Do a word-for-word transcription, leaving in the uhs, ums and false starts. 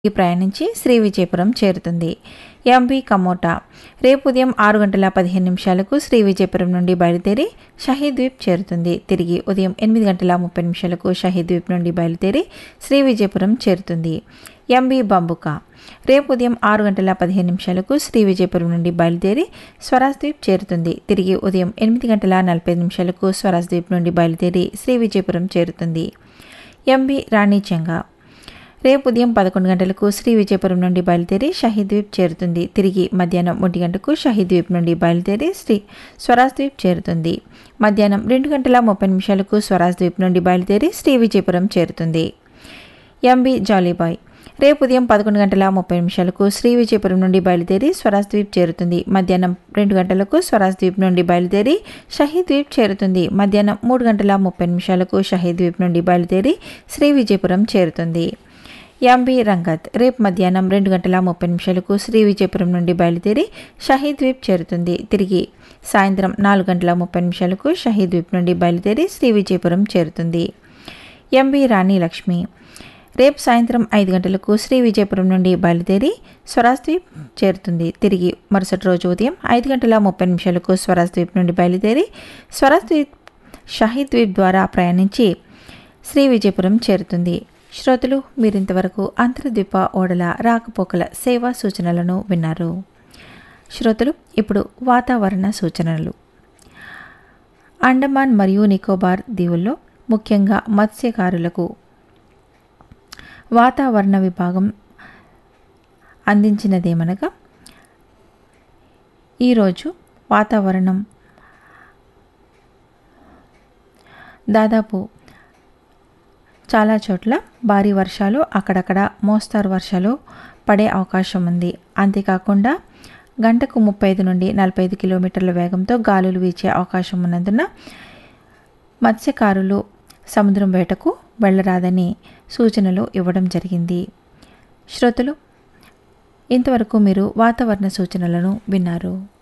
ప్రయాణించి శ్రీ విజయపురం చేరుతుంది. ఎంబీ కమోటా రేపు ఉదయం ఆరు గంటల పదిహేను నిమిషాలకు శ్రీ విజయపురం నుండి బయలుదేరి షహీద్ ద్వీప్ చేరుతుంది. తిరిగి ఉదయం ఎనిమిది గంటల ముప్పై నిమిషాలకు షహీద్ ద్వీప్ నుండి బయలుదేరి శ్రీ విజయపురం చేరుతుంది. ఎంబీ బంబుకా రేపు ఉదయం ఆరు గంటల పదిహేను నిమిషాలకు శ్రీ విజయపురం నుండి బయలుదేరి స్వరాజ్ ద్వీప్ చేరుతుంది. తిరిగి ఉదయం ఎనిమిది గంటల నలభై నిమిషాలకు స్వరాజ్ ద్వీప్ నుండి బయలుదేరి శ్రీ విజయపురం చేరుతుంది. ఎంబీ రాణిచెంగా రేపు ఉదయం పదకొండు గంటలకు శ్రీ విజయపురం నుండి బయలుదేరి షహీద్ ద్వీప్ చేరుతుంది. తిరిగి మధ్యాహ్నం ఒంటి గంటకు షహీద్ ద్వీప్ నుండి బయలుదేరి శ్రీ స్వరాజ్ ద్వీప్ చేరుతుంది. మధ్యాహ్నం రెండు గంటల ముప్పై నిమిషాలకు స్వరాజ్ ద్వీప్ నుండి బయలుదేరి శ్రీ విజయపురం చేరుతుంది. ఎంబీ జాలీబాయ్ రేపు ఉదయం పదకొండు గంటల ముప్పై నిమిషాలకు శ్రీ విజయపురం నుండి బయలుదేరి స్వరాజ్ ద్వీప్ చేరుతుంది. మధ్యాహ్నం రెండు గంటలకు స్వరాజ్ ద్వీప్ నుండి బయలుదేరి షహీద్ ద్వీప్ చేరుతుంది. మధ్యాహ్నం మూడు గంటల ముప్పై నిమిషాలకు షహీద్ ద్వీప్ నుండి బయలుదేరి శ్రీ విజయపురం చేరుతుంది. ఎంబీ రంగత్ రేపు మధ్యాహ్నం రెండు గంటల ముప్పై నిమిషాలకు శ్రీ విజయపురం నుండి బయలుదేరి షహీద్ ద్వీప్ చేరుతుంది. తిరిగి సాయంత్రం నాలుగు గంటల ముప్పై నిమిషాలకు షహీద్ ద్వీప్ నుండి బయలుదేరి శ్రీ విజయపురం చేరుతుంది. ఎంబీ రాణి లక్ష్మి రేపు సాయంత్రం ఐదు గంటలకు శ్రీ విజయపురం నుండి బయలుదేరి స్వరాజ్ ద్వీప్ చేరుతుంది. తిరిగి మరుసటి రోజు ఉదయం ఐదు గంటల ముప్పై నిమిషాలకు స్వరాజ్ ద్వీప్ నుండి బయలుదేరి స్వరాజ్ ద్వీప్ షహీద్ ద్వీప్ ద్వారా ప్రయాణించి శ్రీ విజయపురం చేరుతుంది. శ్రోతలు మీరింతవరకు అంతర్ద్వీప ఓడల రాకపోకల సేవా సూచనలను విన్నారు. శ్రోతలు ఇప్పుడు వాతావరణ సూచనలు. అండమాన్ మరియు నికోబార్ దీవుల్లో ముఖ్యంగా మత్స్యకారులకు వాతావరణ విభాగం అందించినదేమనగా ఈరోజు వాతావరణం దాదాపు చాలా చోట్ల భారీ వర్షాలు, అక్కడక్కడ మోస్తారు వర్షాలు పడే అవకాశం ఉంది. అంతేకాకుండా గంటకు ముప్పై ఐదు నుండి నలభై ఐదు కిలోమీటర్ల వేగంతో గాలులు వీచే అవకాశం ఉన్నందున మత్స్యకారులు సముద్రం వేటకు వెళ్ళరాదని సూచనలు ఇవ్వడం జరిగింది. శ్రోతలు ఇంతవరకు మీరు వాతావరణ సూచనలను విన్నారు.